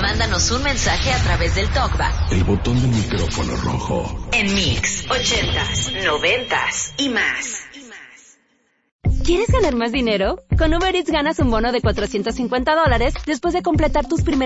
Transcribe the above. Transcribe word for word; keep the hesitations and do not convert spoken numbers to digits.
Mándanos un mensaje a través del TalkBack. El botón del micrófono rojo. En Mix, ochentas, noventas y más. ¿Quieres ganar más dinero? Con Uber Eats ganas un bono de cuatrocientos cincuenta dólares después de completar tus primeras